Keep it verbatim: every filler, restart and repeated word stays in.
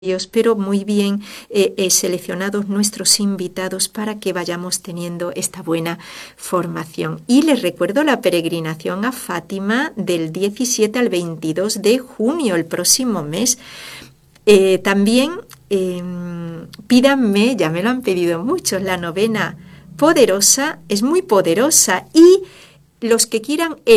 pero muy bien eh, eh, seleccionados nuestros invitados para que vayamos teniendo esta buena formación. Y les recuerdo la peregrinación a Fátima del diecisiete al veintidós de junio, el próximo mes. Eh, también eh, pídanme, ya me lo han pedido muchos, la novena poderosa, es muy poderosa, y los que quieran